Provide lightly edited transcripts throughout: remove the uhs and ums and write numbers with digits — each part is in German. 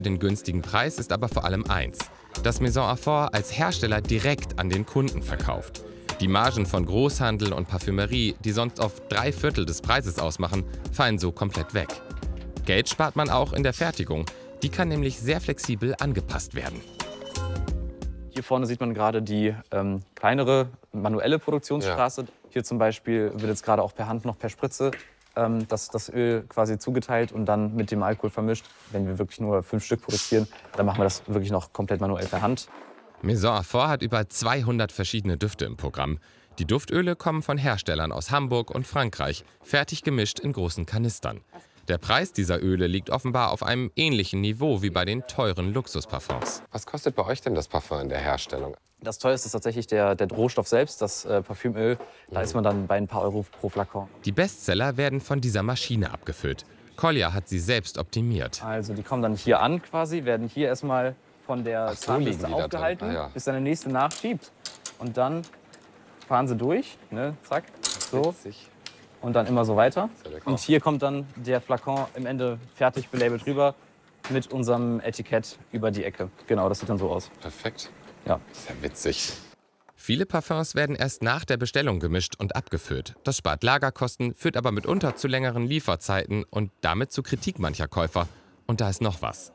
Den günstigen Preis ist aber vor allem eins: dass Maison Affort als Hersteller direkt an den Kunden verkauft. Die Margen von Großhandel und Parfümerie, die sonst oft 3/4 des Preises ausmachen, fallen so komplett weg. Geld spart man auch in der Fertigung. Die kann nämlich sehr flexibel angepasst werden. Hier vorne sieht man gerade die kleinere manuelle Produktionsstraße. Ja. Hier zum Beispiel wird jetzt gerade auch per Hand noch per Spritze das Öl quasi zugeteilt und dann mit dem Alkohol vermischt. Wenn wir wirklich nur 5 Stück produzieren, dann machen wir das wirklich noch komplett manuell per Hand. Maison Affort hat über 200 verschiedene Düfte im Programm. Die Duftöle kommen von Herstellern aus Hamburg und Frankreich, fertig gemischt in großen Kanistern. Der Preis dieser Öle liegt offenbar auf einem ähnlichen Niveau wie bei den teuren Luxusparfums. Was kostet bei euch denn das Parfum in der Herstellung? Das teuerste ist tatsächlich der Rohstoff selbst, das Parfümöl. Da ist man dann bei ein paar Euro pro Flakon. Die Bestseller werden von dieser Maschine abgefüllt. Kolja hat sie selbst optimiert. Also die kommen dann hier an quasi, werden hier erstmal von der Zahnbürste aufgehalten, bis dann der nächste nachschiebt. Und dann fahren sie durch, ne, zack, so. Und dann immer so weiter. Und hier kommt dann der Flakon im Ende fertig belabelt rüber mit unserem Etikett über die Ecke. Genau, das sieht dann so aus. Perfekt. Ja. Ist ja witzig. Viele Parfums werden erst nach der Bestellung gemischt und abgefüllt. Das spart Lagerkosten, führt aber mitunter zu längeren Lieferzeiten und damit zu Kritik mancher Käufer. Und da ist noch was.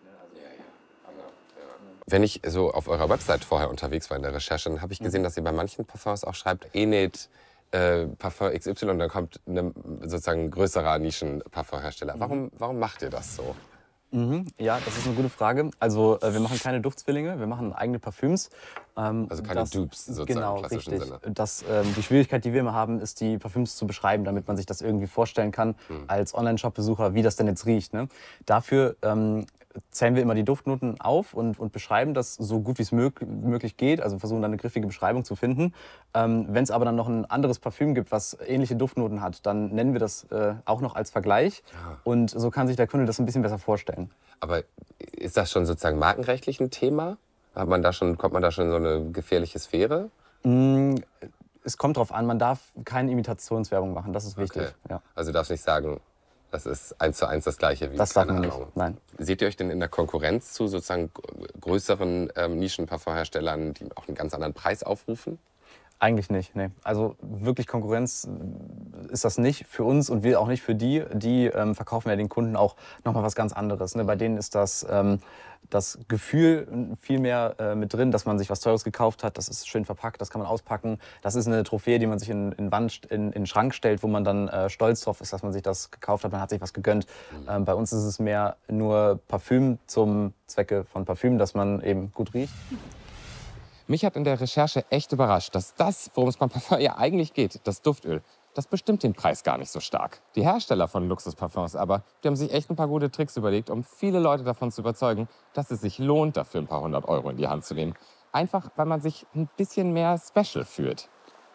Wenn ich so auf eurer Website vorher unterwegs war in der Recherche, dann habe ich gesehen, dass ihr bei manchen Parfums auch schreibt, Ened Parfum XY, und dann kommt ein sozusagen größerer Nischen-Parfumhersteller. Warum macht ihr das so? Ja, das ist eine gute Frage. Also wir machen keine Duftzwillinge, wir machen eigene Parfüms. Also keine Dupes sozusagen genau, im klassischen richtig. Sinne. Die Schwierigkeit, die wir immer haben, ist, die Parfüms zu beschreiben, damit man sich das irgendwie vorstellen kann als Online-Shop-Besucher, wie das denn jetzt riecht. Ne? Dafür zählen wir immer die Duftnoten auf und beschreiben das so gut wie es möglich geht. Also versuchen dann eine griffige Beschreibung zu finden. Wenn es aber dann noch ein anderes Parfüm gibt, was ähnliche Duftnoten hat, dann nennen wir das auch noch als Vergleich. Ja. Und so kann sich der Kunde das ein bisschen besser vorstellen. Aber ist das schon sozusagen markenrechtlich ein Thema? Kommt man da schon in so eine gefährliche Sphäre? Es kommt drauf an, man darf keine Imitationswerbung machen, das ist wichtig. Okay. Ja. Also du darfst nicht sagen, das ist 1:1 das Gleiche wie, das darf man keine Ahnung. nicht, nein. Seht ihr euch denn in der Konkurrenz zu sozusagen größeren Nischen-Parfumherstellern, die auch einen ganz anderen Preis aufrufen? Eigentlich nicht, nee. Also wirklich Konkurrenz ist das nicht für uns und wir auch nicht für die. Die verkaufen ja den Kunden auch nochmal was ganz anderes. Ne? Bei denen ist das Gefühl viel mehr mit drin, dass man sich was Teures gekauft hat. Das ist schön verpackt, das kann man auspacken. Das ist eine Trophäe, die man sich in den Schrank stellt, wo man dann stolz drauf ist, dass man sich das gekauft hat. Man hat sich was gegönnt. Bei uns ist es mehr nur Parfüm zum Zwecke von Parfüm, dass man eben gut riecht. Mich hat in der Recherche echt überrascht, dass das, worum es beim Parfum ja eigentlich geht, das Duftöl, das bestimmt den Preis gar nicht so stark. Die Hersteller von Luxusparfums aber, die haben sich echt ein paar gute Tricks überlegt, um viele Leute davon zu überzeugen, dass es sich lohnt, dafür ein paar 100 Euro in die Hand zu nehmen. Einfach, weil man sich ein bisschen mehr special fühlt.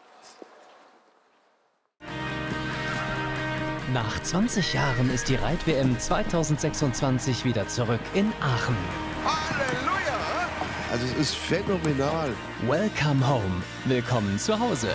Nach 20 Jahren ist die Reit-WM 2026 wieder zurück in Aachen. Halleluja! Also es ist phänomenal. Welcome home. Willkommen zu Hause.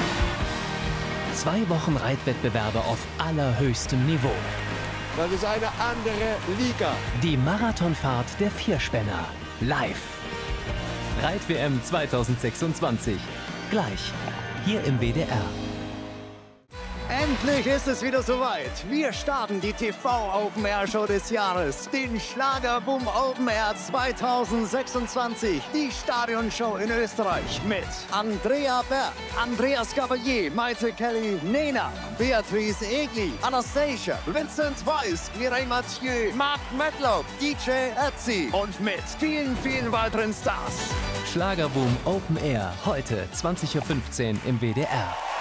2 Wochen Reitwettbewerbe auf allerhöchstem Niveau. Das ist eine andere Liga. Die Marathonfahrt der Vierspänner. Live. Reit-WM 2026. Gleich. Hier im WDR. Endlich ist es wieder soweit. Wir starten die TV-Open-Air-Show des Jahres, den Schlagerboom Open Air 2026, die Stadionshow in Österreich mit Andrea Berg, Andreas Gabalier, Maite Kelly, Nena, Beatrice Egli, Anastasia, Vincent Weiss, Mireille Mathieu, Mark Medlock, DJ Ötzi und mit vielen, vielen weiteren Stars. Schlagerboom Open Air, heute 20:15 Uhr im WDR.